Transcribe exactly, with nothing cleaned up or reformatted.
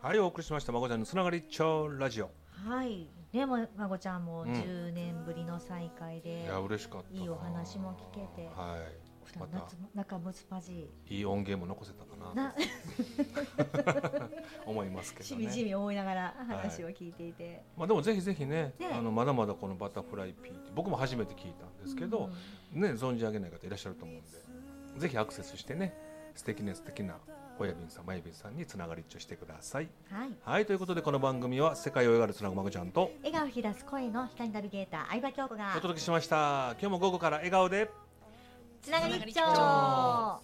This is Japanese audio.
はい、お送りしましたまこちゃんのつながりっちょラジオ。 はいでもまこちゃんもじゅうねんぶりの再会で、 うん、いや嬉しかったな。 いいお話も聞けて、 はい、 また仲むつまじいいい音源も残せたかなと思いますけどね。 しみじみ思いながら話を聞いていて、はい、 まあ、でもぜひぜひ ね, ねあのまだまだこのバタフライピーって僕も初めて聞いたんですけど、うんね、存じ上げない方いらっしゃると思うんで、ぜひアクセスしてね、素敵な素敵な親瓶さん、まゆびんさんにつながりっちょしてください。 はい、 はい、ということでこの番組は世界を笑顔でつなぐまこちゃんと笑顔を引き出す声の光ナビゲーター相葉京子がお届けしました。今日も午後から笑顔でつながりっちょ。